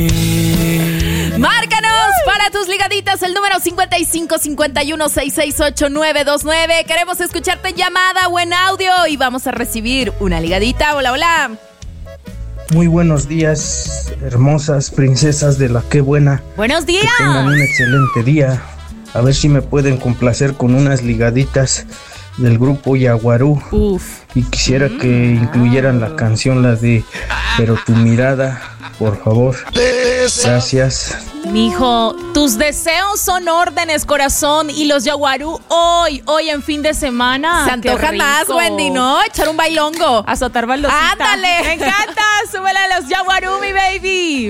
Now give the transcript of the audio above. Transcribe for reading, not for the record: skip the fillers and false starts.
Márcanos para tus ligaditas, el número 5551668929. Queremos escucharte en llamada o en audio y vamos a recibir una ligadita. Hola, hola. Muy buenos días, hermosas princesas de la Qué Buena. Buenos días. Que tengan un excelente día. A ver si me pueden complacer con unas ligaditas del grupo Yaguarú. Y quisiera que incluyeran la canción, la de Pero tu mirada, por favor. Gracias. Mijo, tus deseos son órdenes, corazón. Y los Yaguarú hoy en fin de semana. Se antojan más, Wendy, ¿no? Echar un bailongo. Azotar baldosita. ¡Ándale! Me encanta. Súbele a los Yaguarú, mi baby.